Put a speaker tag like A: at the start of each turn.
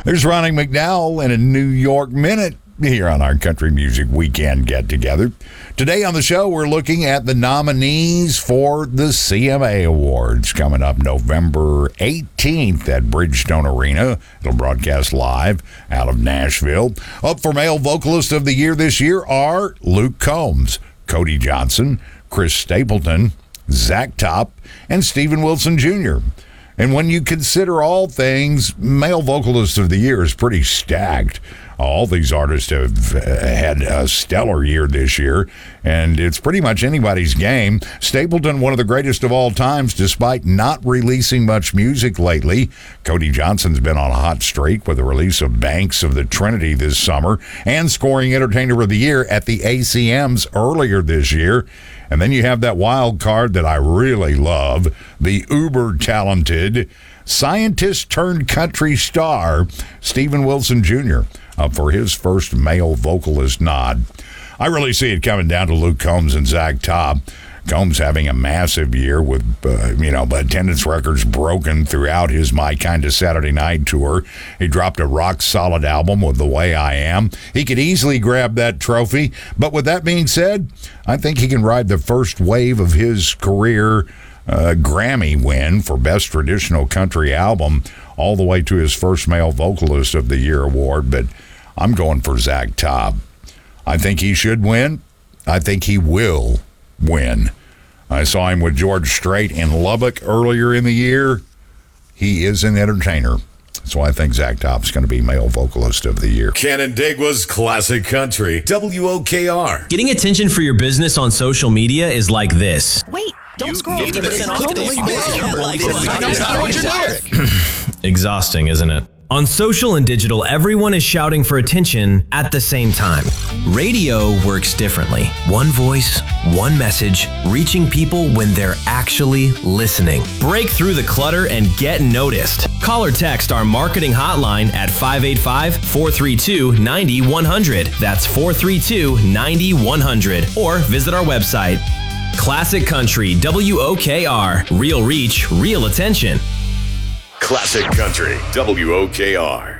A: There's Ronnie McDowell in a New York Minute here on our Country Music Weekend Get-Together. Today on the show, we're looking at the nominees for the CMA Awards coming up November 18th at Bridgestone Arena. It'll broadcast live out of Nashville. Up for Male Vocalist of the Year this year are Luke Combs, Cody Johnson, Chris Stapleton, Zach Top, and Steven Wilson Jr. And when you consider all things, Male Vocalist of the Year is pretty stacked. All these artists have had a stellar year this year, and it's pretty much anybody's game. Stapleton, one of the greatest of all times, despite not releasing much music lately. Cody Johnson's been on a hot streak with the release of Banks of the Trinity this summer and scoring Entertainer of the Year at the ACMs earlier this year. And then you have that wild card that I really love, the uber-talented scientist-turned-country star, Steven Wilson Jr., up for his first male vocalist nod. I really see it coming down to Luke Combs and Zach Top. Combs having a massive year with, attendance records broken throughout his My Kinda Saturday Night tour. He dropped a rock-solid album with The Way I Am. He could easily grab that trophy, but with that being said, I think he can ride the first wave of his career Grammy win for Best Traditional Country Album all the way to his first Male Vocalist of the Year award, but I'm going for Zach Top. I think he should win. I think he will win. I saw him with George Strait in Lubbock earlier in the year. He is an entertainer. So I think Zach Top's going to be Male Vocalist of the Year.
B: Canandaigua's Classic Country, WOKR.
C: Getting attention for your business on social media is like this.
D: Wait, don't scroll.
C: Exhausting, isn't it? On social and digital, everyone is shouting for attention at the same time. Radio works differently. One voice, one message, reaching people when they're actually listening. Break through the clutter and get noticed. Call or text our marketing hotline at 585-432-9100. That's 432-9100. Or visit our website. Classic Country, WOKR. Real reach, real attention.
B: Classic Country, WOKR.